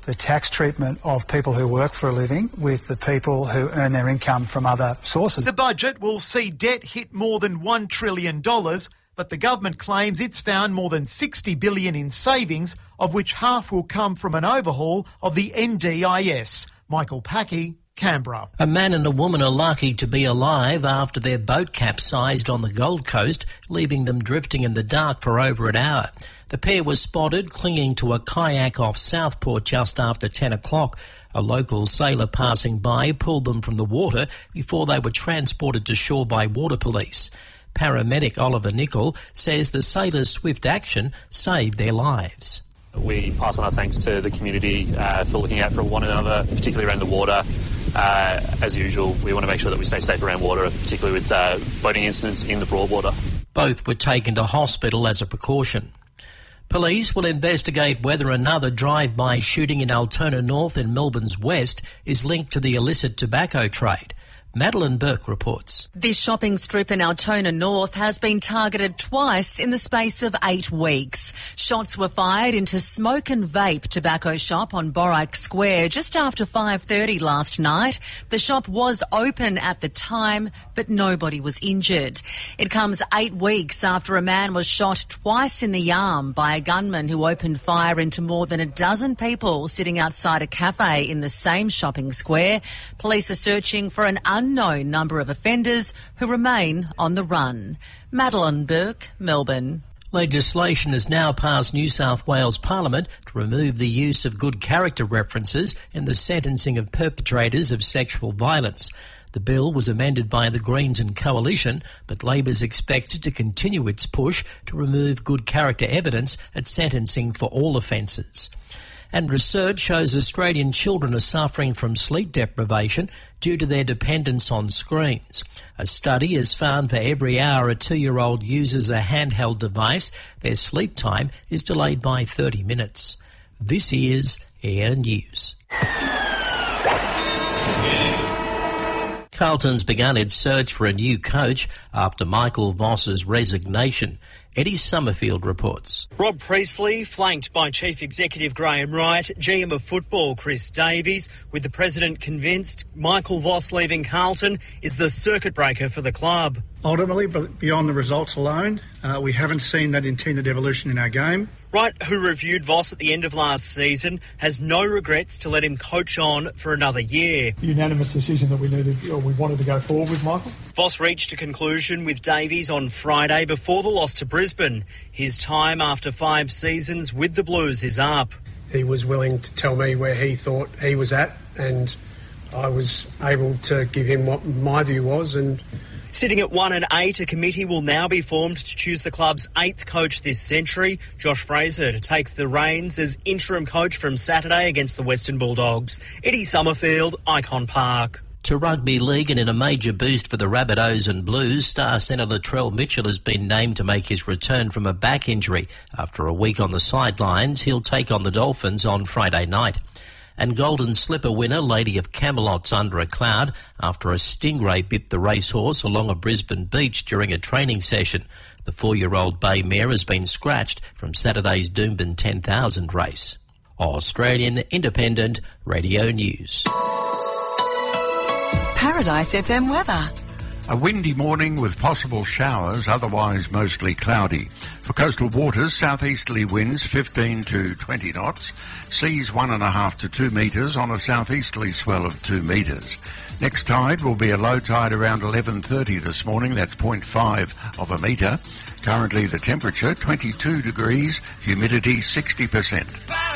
the tax treatment of people who work for a living with the people who earn their income from other sources. The budget will see debt hit more than $1 trillion, but the government claims it's found more than $60 billion in savings, of which half will come from an overhaul of the NDIS. Michael Packey, Canberra. A man and a woman are lucky to be alive after their boat capsized on the Gold Coast, leaving them drifting in the dark for over an hour. The pair was spotted clinging to a kayak off Southport just after 10 o'clock. A local sailor passing by pulled them from the water before they were transported to shore by water police. Paramedic Oliver Nicol says the sailors' swift action saved their lives. We pass on our thanks to the community for looking out for one another, particularly around the water. As usual, we want to make sure that we stay safe around water, particularly with boating incidents in the Broadwater. Both were taken to hospital as a precaution. Police will investigate whether another drive-by shooting in Altona North in Melbourne's west is linked to the illicit tobacco trade. Madeline Burke reports. This shopping strip in Altona North has been targeted twice in the space of 8 weeks. Shots were fired into Smoke and Vape tobacco shop on Borac Square just after 5:30 last night. The shop was open at the time, but nobody was injured. It comes 8 weeks after a man was shot twice in the arm by a gunman who opened fire into more than a dozen people sitting outside a cafe in the same shopping square. Police are searching for an unknown number of offenders who remain on the run. Madeline Burke, Melbourne. Legislation has now passed New South Wales Parliament to remove the use of good character references in the sentencing of perpetrators of sexual violence. The bill was amended by the Greens and Coalition, but Labor's expected to continue its push to remove good character evidence at sentencing for all offences. And research shows Australian children are suffering from sleep deprivation due to their dependence on screens. A study has found for every hour a 2-year-old uses a handheld device, their sleep time is delayed by 30 minutes. This is Air News. Carlton's begun its search for a new coach after Michael Voss's resignation. Eddie Summerfield reports. Rob Priestley, flanked by Chief Executive Graham Wright, GM of Football Chris Davies, with the President convinced Michael Voss leaving Carlton is the circuit breaker for the club. Ultimately, but beyond the results alone, we haven't seen that intended evolution in our game. Wright, who reviewed Voss at the end of last season, has no regrets to let him coach on for another year. Unanimous decision that we wanted to go forward with Michael. Voss reached a conclusion with Davies on Friday before the loss to Brisbane. His time after 5 seasons with the Blues is up. He was willing to tell me where he thought he was at, and I was able to give him what my view was. And sitting at 1 and 8, a committee will now be formed to choose the club's 8th coach this century, Josh Fraser, to take the reins as interim coach from Saturday against the Western Bulldogs. Eddie Summerfield, Icon Park. To rugby league, and in a major boost for the Rabbitohs and Blues, star centre Latrell Mitchell has been named to make his return from a back injury. After a week on the sidelines, he'll take on the Dolphins on Friday night. And Golden Slipper winner Lady of Camelot's under a cloud after a stingray bit the racehorse along a Brisbane beach during a training session. The 4-year-old bay mare has been scratched from Saturday's Doomben 10,000 race. Australian Independent Radio News. Paradise FM weather. A windy morning with possible showers, otherwise mostly cloudy. For coastal waters, southeasterly winds 15 to 20 knots, seas 1.5 to 2 metres on a southeasterly swell of 2 metres. Next tide will be a low tide around 11:30 this morning, that's 0.5 of a metre. Currently the temperature 22 degrees, humidity 60%.